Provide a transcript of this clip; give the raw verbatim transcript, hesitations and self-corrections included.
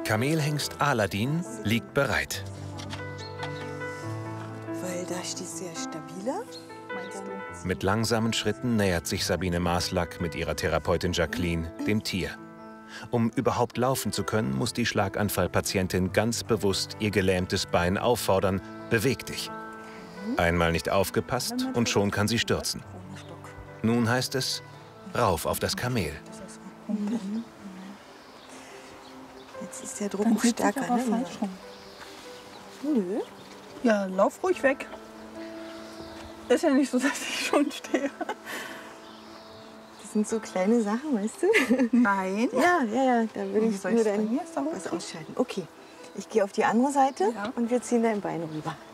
Kamelhengst Aladin liegt bereit. Weil da stehst du ja stabiler, meinst du? Mit langsamen Schritten nähert sich Sabine Maslak mit ihrer Therapeutin Jacqueline dem Tier. Um überhaupt laufen zu können, muss die Schlaganfallpatientin ganz bewusst ihr gelähmtes Bein auffordern: Beweg dich. Einmal nicht aufgepasst und schon kann sie stürzen. Nun heißt es, rauf auf das Kamel. Jetzt ist der Druck noch stärker, aber ne? falsch rum. Nö. Ja, lauf ruhig weg. Ist ja nicht so, dass ich schon stehe. Das sind so kleine Sachen, weißt du? Nein. Ja, ja, ja. Da würde Wie ich soll nur ich's bei dein mir jetzt da was hochziehen? ausschalten. Okay. Ich gehe auf die andere Seite Ja. und wir ziehen dein Bein rüber.